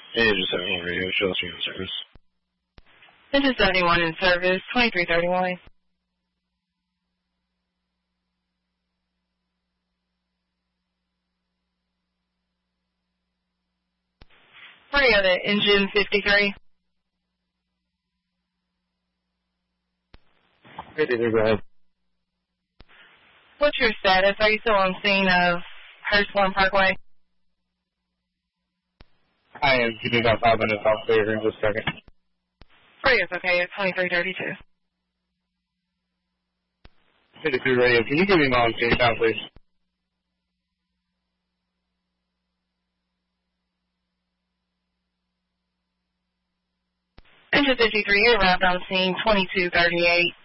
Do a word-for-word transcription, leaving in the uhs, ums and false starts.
Engine seventy-one radio, show us you're in service. Engine seventy-one in service, twenty-three thirty-one. Radio to engine fifty-three. fifty-three, go ahead. What's your status? Are you still on scene of Hurstbourne Parkway? I am. Give me about five minutes. I'll stay here in just a second. Radio's okay. It's twenty-three thirty-two. fifty-three radio. Can you give me my on scene time, please? Engine fifty-three, you arrived on scene twenty-two thirty-eight.